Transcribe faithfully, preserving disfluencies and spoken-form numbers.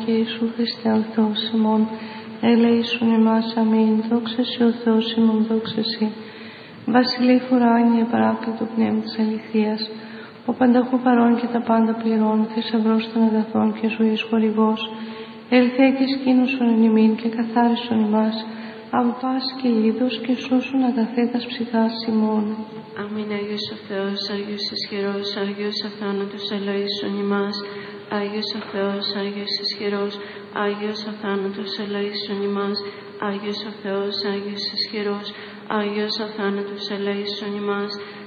και Ιησού Χριστέ ο Θεός ημών, ελέησον ημάς. Αμήν. Δόξα σοι ο Θεός ημών, δόξα σοι. Βασιλεύ ουράνιε, παράκλητο πνεύμα της αληθείας, ο πανταχού παρών και τα πάντα πληρών, θησαυρός των αγαθών και ζωής χορηγός, ελθέ και σκήνωσον εν ημίν και καθάρισον ημάς, από πάση και είδος και σώσον αγαθέτας ψυχάς ημών. Αμήν. Άγιος ο Θεός, Άγιος ισχυρός, Άγιος αθάνατος, ελεήσον ημάς. Άγιος ο Θεός, Άγιος ισχυρός, Άγιος αθάνατος, ελεήσον ημάς. Άγιος ο Θεός, Άγιος ισχυρός, Άγιος αθάνατος, ελεήσον ημάς.